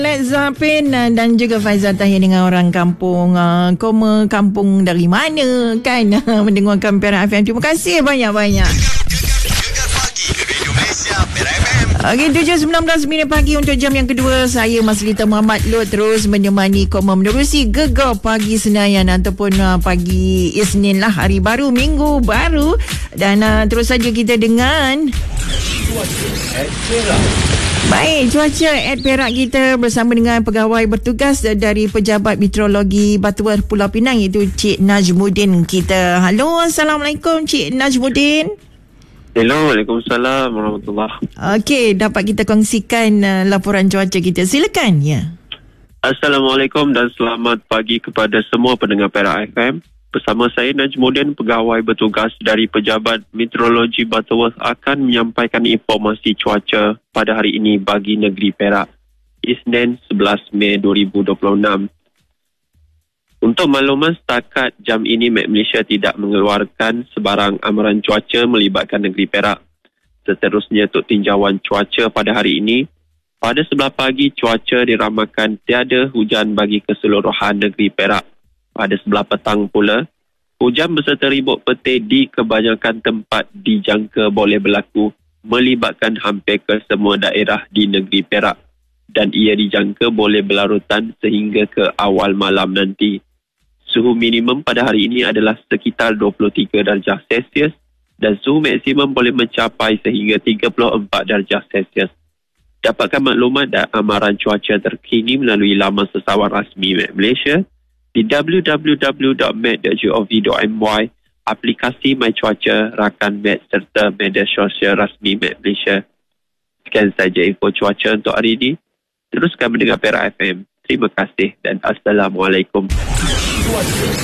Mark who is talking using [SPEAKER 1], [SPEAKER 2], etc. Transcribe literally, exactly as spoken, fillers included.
[SPEAKER 1] Led Zeppelin dan juga Faizal Tahir dengan orang kampung. Uh, Koma kampung dari mana kan? Mendengarkan Perak F M. Terima kasih banyak-banyak. Okey, tujuh sembilan belas minit pagi untuk jam yang kedua. Saya Maslita Muhammad Lut terus menemani Koma menerusi Gegar Pagi Senayan ataupun uh, pagi Isnin lah, hari baru, minggu baru. Dan uh, terus saja kita dengan baik, cuaca at Perak kita bersama dengan pegawai bertugas dari Pejabat Meteorologi Batuan Pulau Pinang, iaitu Cik Najmuddin kita. Halo, Assalamualaikum Cik Najmuddin.
[SPEAKER 2] Hello, Waalaikumsalam warahmatullahi.
[SPEAKER 1] Okey, dapat kita kongsikan uh, laporan cuaca kita. Silakan. Ya.
[SPEAKER 2] Assalamualaikum dan selamat pagi kepada semua pendengar Perak F M. Bersama saya Najmuddin, pegawai bertugas dari Pejabat Meteorologi Butterworth, akan menyampaikan informasi cuaca pada hari ini bagi negeri Perak, Isnin sebelas Mei dua ribu dua puluh enam. Untuk makluman, setakat jam ini Met Malaysia tidak mengeluarkan sebarang amaran cuaca melibatkan negeri Perak. Seterusnya, untuk tinjauan cuaca pada hari ini, pada sebelah pagi cuaca diramalkan tiada hujan bagi keseluruhan negeri Perak. Pada sebelah petang pula, hujan beserta ribut petir di kebanyakan tempat dijangka boleh berlaku melibatkan hampir ke semua daerah di negeri Perak, dan ia dijangka boleh berlarutan sehingga ke awal malam nanti. Suhu minimum pada hari ini adalah sekitar dua puluh tiga darjah Celsius dan suhu maksimum boleh mencapai sehingga tiga puluh empat darjah Celsius. Dapatkan maklumat dan amaran cuaca terkini melalui laman sesawan rasmi Met Malaysia di w w w dot met dot gov dot my, aplikasi My Cuaca, rakan Met serta media sosial rasmi Met Malaysia. Sekian saja info cuaca untuk hari ini. Teruskan mendengar Perak F M. Terima kasih dan Assalamualaikum.